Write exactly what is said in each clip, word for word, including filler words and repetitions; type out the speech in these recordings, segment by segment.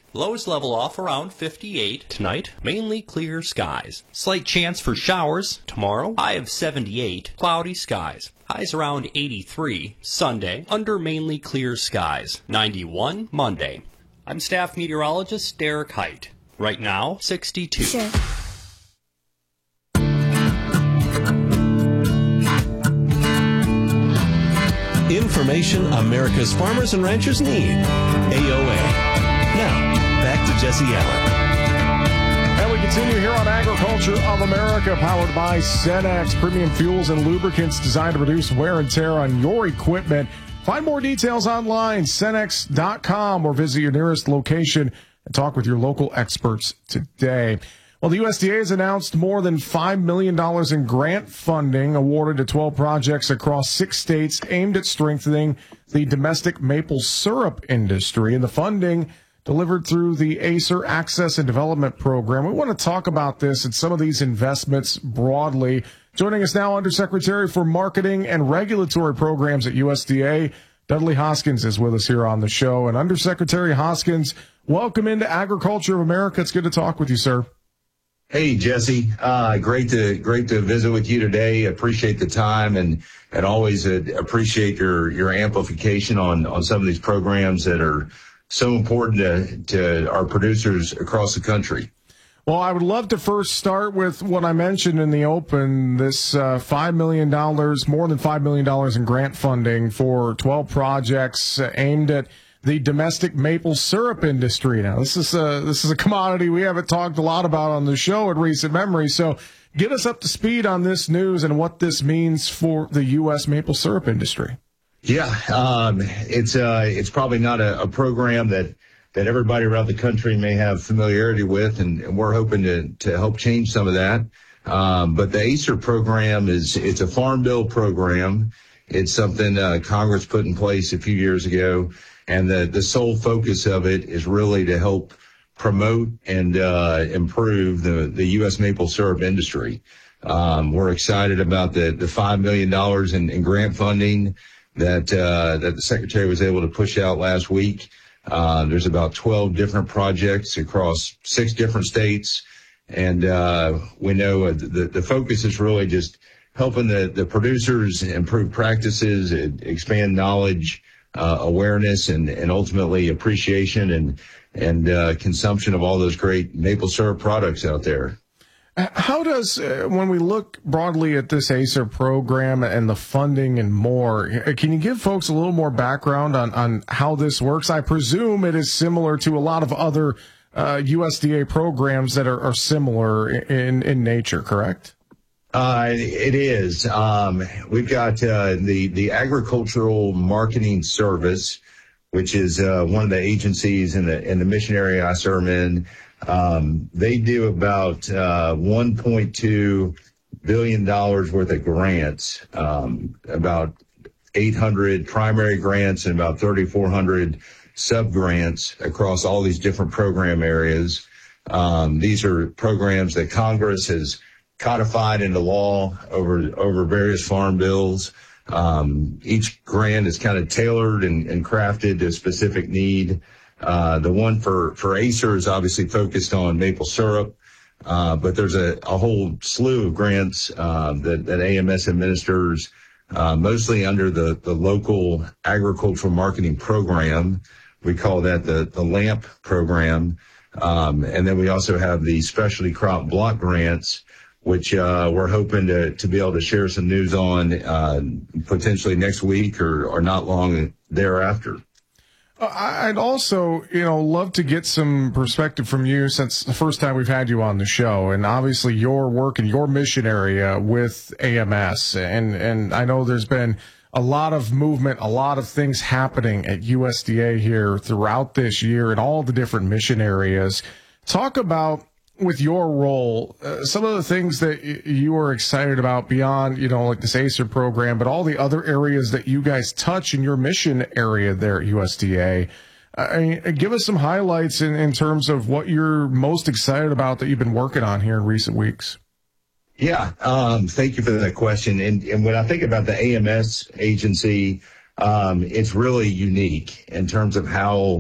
Lows level off around fifty-eight. Tonight, mainly clear skies. Slight chance for showers. Tomorrow, high of seventy-eight. Cloudy skies. Highs around eighty-three. Sunday, under mainly clear skies. ninety-one Monday. I'm staff meteorologist Derek Height. Right now, sixty-two. Sure. Information America's farmers and ranchers need. A O A. Now, back to Jesse Allen. And we continue here on Agriculture of America, powered by Cenex, premium fuels and lubricants designed to reduce wear and tear on your equipment. Find more details online, Cenex dot com, or visit your nearest location and talk with your local experts today. Well, the U S D A has announced more than five million dollars in grant funding awarded to twelve projects across six states aimed at strengthening the domestic maple syrup industry. And the funding delivered through the ACER Access and Development Program. We want to talk about this and some of these investments broadly. Joining us now, Undersecretary for Marketing and Regulatory Programs at U S D A, Dudley Hoskins, is with us here on the show. And Undersecretary Hoskins, welcome into Agriculture of America. It's good to talk with you, sir. Hey, Jesse. Uh, great to great to visit with you today. Appreciate the time and and always uh, appreciate your your amplification on on some of these programs that are so important to, to our producers across the country. Well, I would love to first start with what I mentioned in the open, this uh, five million dollars, more than five million dollars in grant funding for twelve projects uh, aimed at the domestic maple syrup industry. Now, this is a, this is a commodity we haven't talked a lot about on the show in recent memory. So get us up to speed on this news and what this means for the U S maple syrup industry. Yeah, um, it's uh, it's probably not a, a program that, that everybody around the country may have familiarity with, and, and we're hoping to, to help change some of that. Um, but the ACER program is it's a farm bill program. It's something uh, Congress put in place a few years ago. And the, the sole focus of it is really to help promote and uh, improve the, the U S maple syrup industry. Um, we're excited about the, the five million dollars in, in grant funding that uh, that the Secretary was able to push out last week. Uh, there's about twelve different projects across six different states. And uh, we know the, the focus is really just helping the, the producers improve practices, expand knowledge, Uh, awareness and, and ultimately appreciation and and uh, consumption of all those great maple syrup products out there. How does, uh, when we look broadly at this ACER program and the funding and more, can you give folks a little more background on, on how this works? I presume it is similar to a lot of other uh, U S D A programs that are, are similar in, in nature, correct? Uh, it is. Um, we've got uh, the the Agricultural Marketing Service, which is uh, one of the agencies in the in the mission area I serve in. Um, they do about uh, one point two billion dollars worth of grants, um, about eight hundred primary grants and about thirty-four hundred sub grants across all these different program areas. Um, these are programs that Congress has codified into law over over various farm bills. Um, each grant is kind of tailored and, and crafted to a specific need. Uh, the one for, for ACER is obviously focused on maple syrup, uh, but there's a, a whole slew of grants uh, that, that A M S administers, uh, mostly under the, the local agricultural marketing program. We call that the, the LAMP program. Um, and then we also have the specialty crop block grants, which uh, we're hoping to, to be able to share some news on uh, potentially next week or, or not long thereafter. I'd also, you know, love to get some perspective from you since the first time we've had you on the show, and obviously your work in your mission area with A M S. And, and I know there's been a lot of movement, a lot of things happening at U S D A here throughout this year in all the different mission areas. Talk about, with your role, uh, some of the things that y- you are excited about beyond, you know, like this ACER program, but all the other areas that you guys touch in your mission area there at U S D A. Uh, I mean, give us some highlights in, in terms of what you're most excited about that you've been working on here in recent weeks. Yeah, um, thank you for that question. And, and when I think about the A M S agency, um, it's really unique in terms of how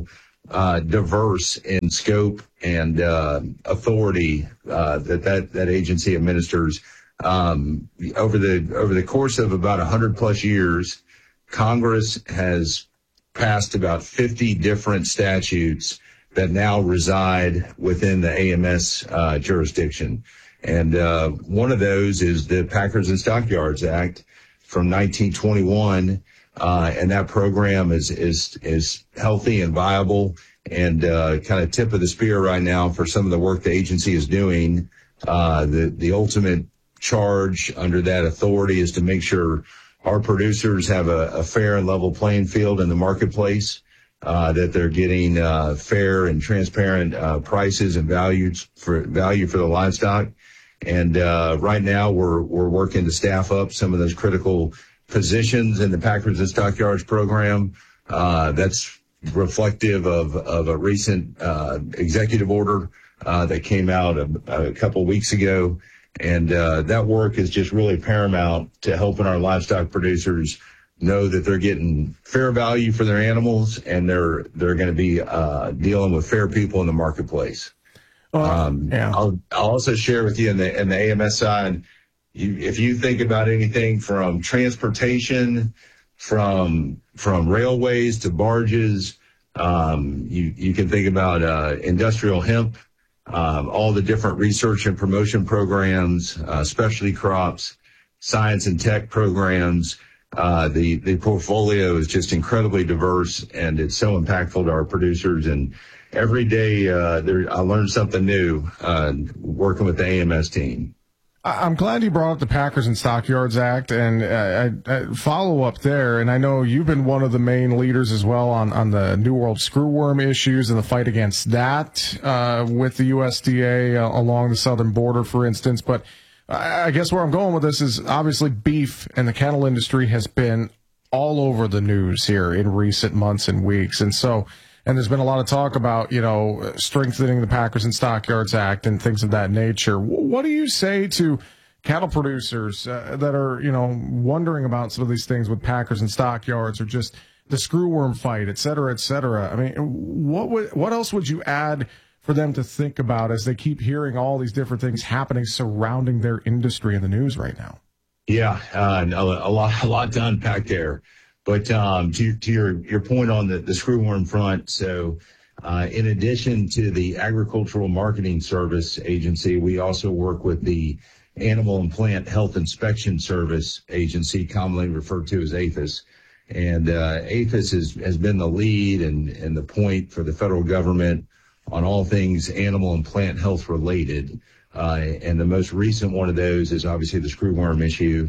uh, diverse in scope and uh, authority uh, that, that that agency administers. Um, over the over the course of about one hundred plus years, Congress has passed about fifty different statutes that now reside within the A M S uh, jurisdiction. And uh, one of those is the Packers and Stockyards Act from nineteen twenty-one. Uh, and that program is, is, is healthy and viable and, uh, kind of tip of the spear right now for some of the work the agency is doing. Uh, the, the ultimate charge under that authority is to make sure our producers have a, a fair and level playing field in the marketplace, uh, that they're getting, uh, fair and transparent, uh, prices and values for value for the livestock. And, uh, right now we're, we're working to staff up some of those critical positions in the Packers and Stockyards program. Uh, that's reflective of, of a recent, uh, executive order, uh, that came out a, a couple weeks ago. And, uh, that work is just really paramount to helping our livestock producers know that they're getting fair value for their animals and they're, they're going to be, uh, dealing with fair people in the marketplace. Uh, um, yeah. I'll, I'll also share with you in the, in the A M S side, You, if you think about anything from transportation, from from railways to barges, um, you you can think about uh, industrial hemp, um, all the different research and promotion programs, uh, specialty crops, science and tech programs. Uh, the the portfolio is just incredibly diverse, and it's so impactful to our producers. And every day, uh, there I learn something new uh, working with the A M S team. I'm glad you brought up the Packers and Stockyards Act, and uh, I, I follow up there. And I know you've been one of the main leaders as well on, on the New World screwworm issues and the fight against that uh, with the U S D A uh, along the southern border, for instance. But I, I guess where I'm going with this is obviously beef and the cattle industry has been all over the news here in recent months and weeks. And so, and there's been a lot of talk about, you know, strengthening the Packers and Stockyards Act and things of that nature. What do you say to cattle producers uh, that are, you know, wondering about some of these things with Packers and Stockyards or just the screwworm fight, et cetera, et cetera? I mean, what would, what else would you add for them to think about as they keep hearing all these different things happening surrounding their industry in the news right now? Yeah, uh, a lot, a lot to unpack there. But um, to, to your, your point on the, the screwworm front, so uh, in addition to the Agricultural Marketing Service Agency, we also work with the Animal and Plant Health Inspection Service Agency, commonly referred to as APHIS. And uh, APHIS has, has been the lead and, and the point for the federal government on all things animal and plant health related. Uh, and the most recent one of those is obviously the screwworm issue.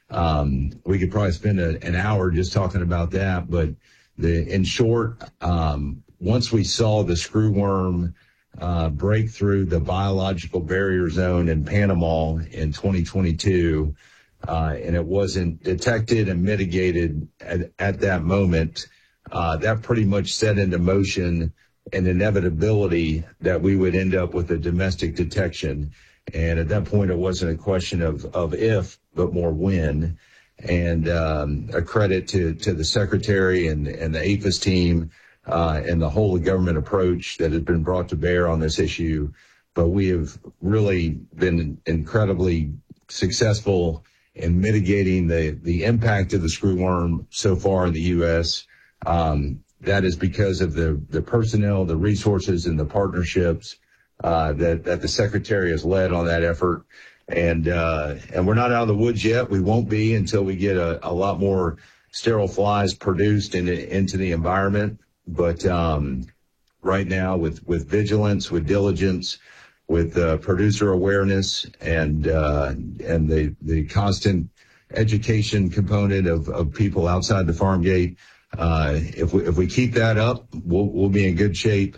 Um, we could probably spend a, an hour just talking about that, but the, in short, um, once we saw the screwworm, uh, break through the biological barrier zone in Panama in twenty twenty-two, uh, and it wasn't detected and mitigated at, at that moment, uh, that pretty much set into motion an inevitability that we would end up with a domestic detection. And at that point, it wasn't a question of, of if, but more when. And um, a credit to, to the secretary and, and the APHIS team uh, and the whole government approach that has been brought to bear on this issue. But we have really been incredibly successful in mitigating the, the impact of the screwworm so far in the U S. Um, that is because of the, the personnel, the resources, and the partnerships uh, that, that the secretary has led on that effort. And, uh, and we're not out of the woods yet. We won't be until we get a, a lot more sterile flies produced in, into the environment. But, um, right now with, with vigilance, with diligence, with, uh, producer awareness and, uh, and the, the constant education component of, of people outside the farm gate, uh, if we, if we keep that up, we'll, we'll be in good shape.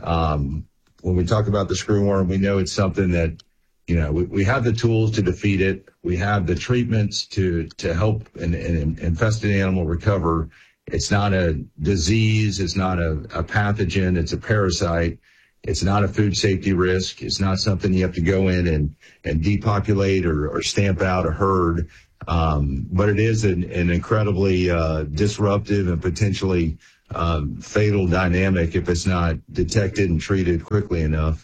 Um, when we talk about the screwworm, we know it's something that, you know, we, we have the tools to defeat it. We have the treatments to, to help an, an infested animal recover. It's not a disease. It's not a, a pathogen. It's a parasite. It's not a food safety risk. It's not something you have to go in and, and depopulate or, or stamp out a herd. Um, but it is an, an incredibly, uh, disruptive and potentially, um, fatal dynamic if it's not detected and treated quickly enough.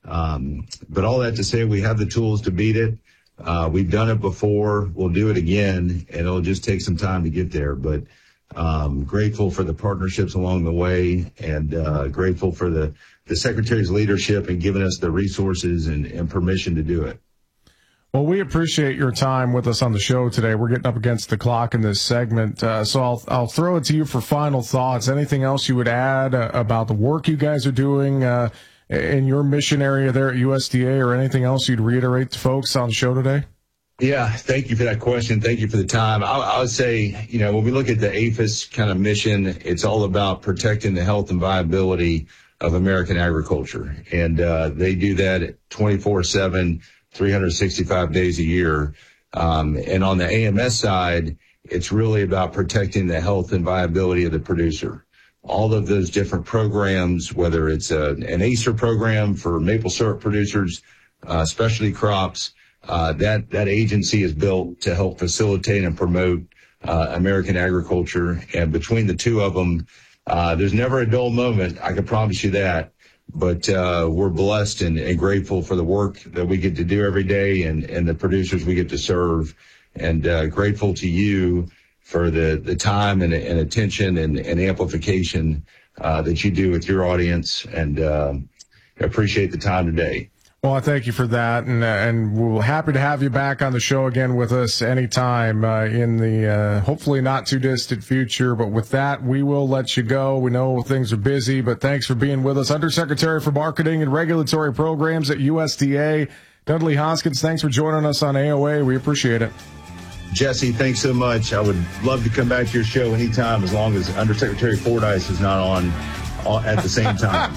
Um, but all that to say, we have the tools to beat it. Uh, we've done it before. We'll do it again, and it'll just take some time to get there. But um, grateful for the partnerships along the way, and uh, grateful for the, the Secretary's leadership and giving us the resources and, and permission to do it. Well, we appreciate your time with us on the show today. We're getting up against the clock in this segment, uh, so I'll I'll throw it to you for final thoughts. Anything else you would add uh, about the work you guys are doing uh, in your mission area there at U S D A, or anything else you'd reiterate to folks on the show today? Yeah, thank you for that question. Thank you for the time. I, I would say, you know, when we look at the APHIS kind of mission, it's all about protecting the health and viability of American agriculture, and uh, they do that twenty-four seven. three hundred sixty-five days a year. Um, and on the A M S side, it's really about protecting the health and viability of the producer. All of those different programs, whether it's a, an ACER program for maple syrup producers, uh, specialty crops, uh, that, that agency is built to help facilitate and promote uh, American agriculture. And between the two of them, uh, there's never a dull moment. I can promise you that. But uh, we're blessed and, and grateful for the work that we get to do every day, and, and the producers we get to serve, and uh, grateful to you for the, the time and, and attention and, and amplification uh, that you do with your audience, and uh, appreciate the time today. Well, I thank you for that, and uh, and we're happy to have you back on the show again with us anytime uh, in the uh, hopefully not too distant future. But with that, we will let you go. We know things are busy, but thanks for being with us. Undersecretary for Marketing and Regulatory Programs at U S D A, Dudley Hoskins, thanks for joining us on A O A. We appreciate it. Jesse, thanks so much. I would love to come back to your show anytime, as long as Undersecretary Fordyce is not on at the same time.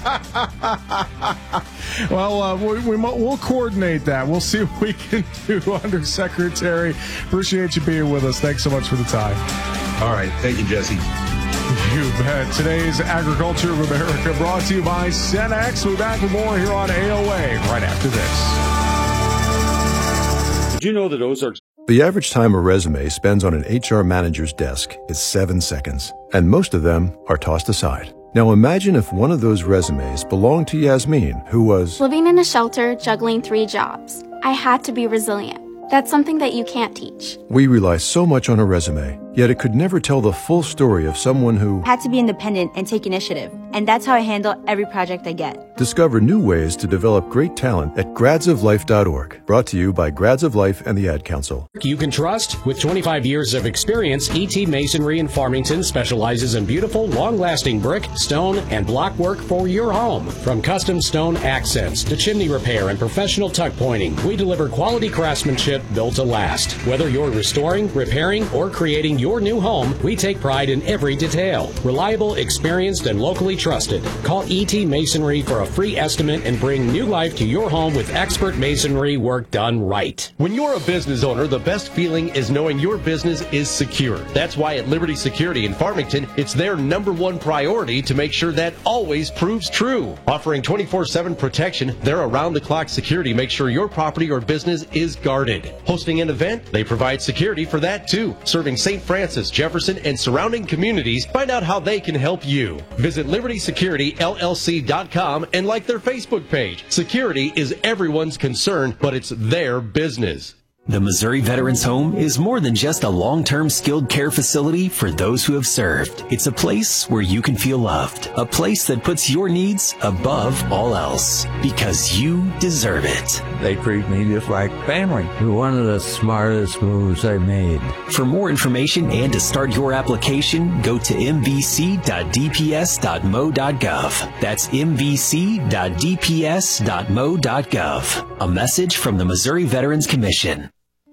Well, uh, we, we, we'll coordinate that. We'll see what we can do, Undersecretary. Appreciate you being with us. Thanks so much for the time. All right. Thank you, Jesse. You bet. Today's Agriculture of America brought to you by Cenex. We'll be back with more here on A O A right after this. Did you know that Ozarks... The average time a resume spends on an H R manager's desk is seven seconds, and most of them are tossed aside. Now imagine if one of those resumes belonged to Yasmin, who was living in a shelter, juggling three jobs. I had to be resilient. That's something that you can't teach. We rely so much on a resume, yet it could never tell the full story of someone who had to be independent and take initiative. And that's how I handle every project I get. Discover new ways to develop great talent at grads of life dot org. Brought to you by Grads of Life and the Ad Council. You can trust. With twenty-five years of experience, E T Masonry in Farmington specializes in beautiful, long-lasting brick, stone, and block work for your home. From custom stone accents to chimney repair and professional tuck pointing, we deliver quality craftsmanship built to last. Whether you're restoring, repairing, or creating your new home, we take pride in every detail. Reliable, experienced, and locally trusted. Call E T Masonry for a free estimate and bring new life to your home with expert masonry work done right. When you're a business owner, the best feeling is knowing your business is secure. That's why at Liberty Security in Farmington, it's their number one priority to make sure that always proves true. Offering twenty-four seven protection, their around-the-clock security makes sure your property or business is guarded. Hosting an event, they provide security for that too. Serving Saint Francis, Jefferson, and surrounding communities, find out how they can help you. Visit Liberty Security L L C dot com and like their Facebook page. Security is everyone's concern, but it's their business. The Missouri Veterans Home is more than just a long-term skilled care facility for those who have served. It's a place where you can feel loved. A place that puts your needs above all else. Because you deserve it. They treat me just like family. One of the smartest moves they made. For more information and to start your application, go to m v c dot d p s dot m o dot gov. That's m v c dot d p s dot m o dot gov. A message from the Missouri Veterans Commission.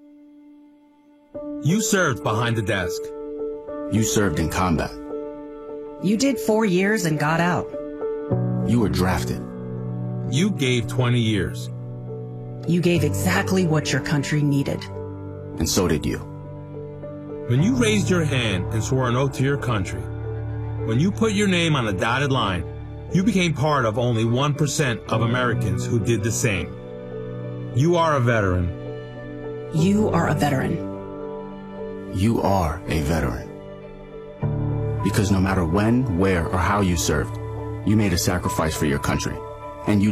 You served behind the desk. You served in combat. You did four years and got out. You were drafted. You gave twenty years. You gave exactly what your country needed. And so did you. When you raised your hand and swore an oath to your country, when you put your name on a dotted line, you became part of only one percent of Americans who did the same. You are a veteran. You are a veteran. You are a veteran. Because no matter when, where, or how you served, you made a sacrifice for your country. And you